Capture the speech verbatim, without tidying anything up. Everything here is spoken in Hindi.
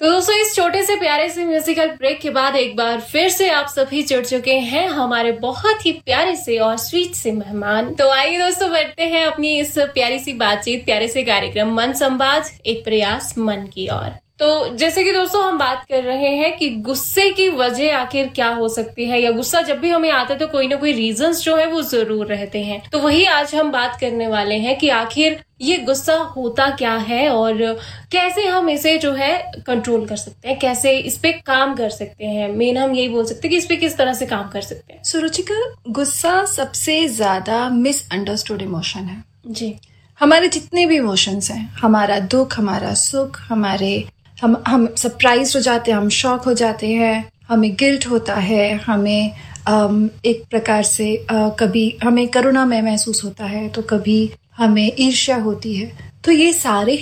तो दोस्तों इस छोटे से प्यारे से म्यूजिकल ब्रेक के बाद एक बार फिर से आप सभी जुड़ चुके हैं हमारे बहुत ही प्यारे से और स्वीट से मेहमान। तो आइए दोस्तों बढ़ते हैं अपनी इस प्यारी सी बातचीत, प्यारे से कार्यक्रम मन संवाद, एक प्रयास मन की ओर। तो जैसे कि दोस्तों हम बात कर रहे हैं कि गुस्से की वजह आखिर क्या हो सकती है, या गुस्सा जब भी हमें आता है तो कोई ना कोई रीजंस जो है वो जरूर रहते हैं। तो वही आज हम बात करने वाले हैं कि आखिर ये गुस्सा होता क्या है और कैसे हम इसे जो है कंट्रोल कर सकते हैं, कैसे इस पे काम कर सकते हैं। मेन हम यही बोल सकते हैं कि इस पे किस तरह से काम कर सकते हैं। सुरुचिका, गुस्सा सबसे ज्यादा मिसअंडरस्टूड इमोशन है जी। हमारे जितने भी इमोशंस हैं, हमारा दुख, हमारा सुख, हमारे हम हम सरप्राइज हो जाते हैं, हम शॉक हो जाते हैं, हमें गिल्ट होता है, हमें um, एक प्रकार से uh, कभी हमें करुणा में महसूस होता है, तो कभी हमें ईर्ष्या होती है। तो ये सारे